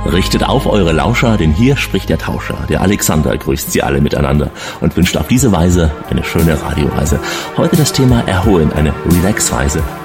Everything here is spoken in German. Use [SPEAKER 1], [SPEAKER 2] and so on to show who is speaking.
[SPEAKER 1] Richtet auf eure Lauscher, denn hier spricht der Tauscher. Der Alexander grüßt Sie alle miteinander und wünscht auf diese Weise eine schöne Radioreise. Heute das Thema Erholen, eine Relaxreise